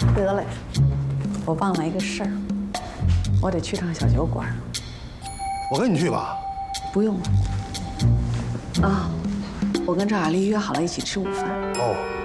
得嘞，我忘了一个事儿，我得去趟小酒馆。 我跟你去吧。 不用了。啊，我跟赵雅丽约好了一起吃午饭。 哦。